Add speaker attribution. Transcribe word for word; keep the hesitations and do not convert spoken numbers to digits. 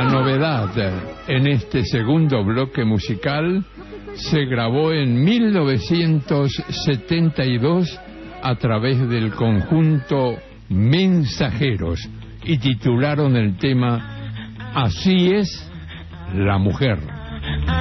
Speaker 1: novedad en este segundo bloque musical se grabó en mil novecientos setenta y dos a través del conjunto Mensajeros y titularon el tema Así es la mujer.